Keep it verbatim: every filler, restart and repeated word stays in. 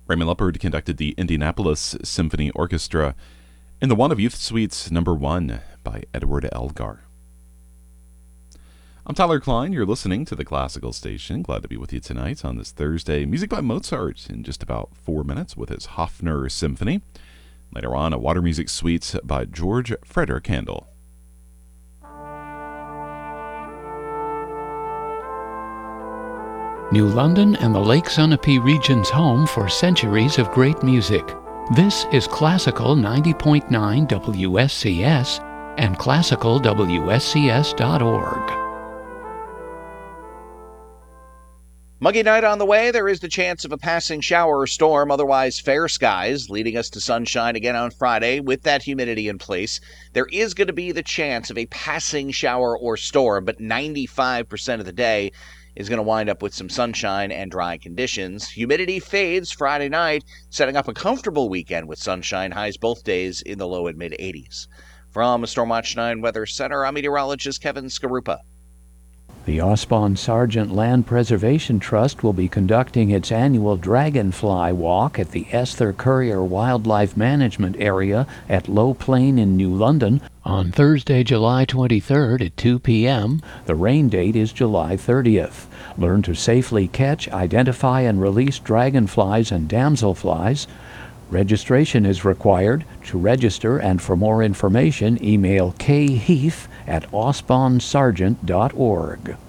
Raymond Leopard conducted the Indianapolis Symphony Orchestra in the One of Youth Suites Number One by Edward Elgar. I'm Tyler Klein. You're listening to the Classical Station. Glad to be with you tonight on this Thursday. Music by Mozart in just about four minutes with his Hofner Symphony. Later on, a Water Music Suite by George Frederick Handel. New London and the Lake Sunapee region's home for centuries of great music. This is Classical ninety point nine W S C S and classical W S C S dot org. Muggy night on the way. There is the chance of a passing shower or storm, otherwise fair skies, leading us to sunshine again on Friday with that humidity in place. There is going to be the chance of a passing shower or storm, but ninety-five percent of the day is going to wind up with some sunshine and dry conditions. Humidity fades Friday night, setting up a comfortable weekend with sunshine, highs both days in the low and mid eighties. From Stormwatch nine Weather Center, I'm meteorologist Kevin Skarupa. The Osbon Sargent Land Preservation Trust will be conducting its annual Dragonfly Walk at the Esther Currier Wildlife Management Area at Low Plain in New London on Thursday, July twenty-third at two p.m. The rain date is July thirtieth. Learn to safely catch, identify, and release dragonflies and damselflies. Registration is required. To register and for more information, email kheath at osbonsargent dot org.